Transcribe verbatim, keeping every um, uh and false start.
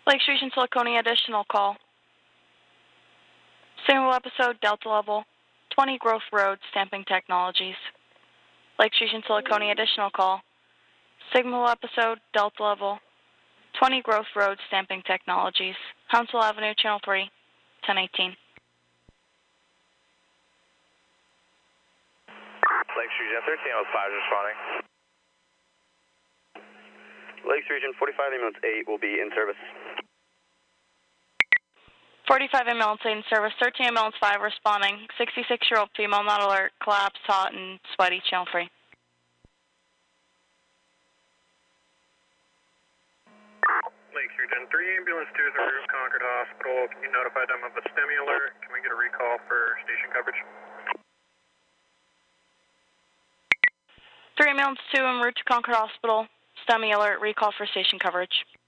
Lakes Region Siliconia additional call. Single episode Delta level, twenty Grove Road, Stamping Technologies. Lakes Region Siliconia additional call. Signal episode Delta level, twenty Grove Road, Stamping Technologies. Hounsville Avenue, Channel three, ten eighteen. Lakes Region thirteen oh five responding. Lakes Region forty-five ambulance eight will be in service. forty-five ambulance eight in service, thirteen ambulance five responding. sixty-six-year-old female not alert, collapsed, hot, and sweaty, channel three. Lakes Region three ambulance two is en route Concord Hospital. Can you notify them of a STEMI alert? Can we get a recall for station coverage? three ambulance two en route to Concord Hospital. STEMI alert, recall for station coverage.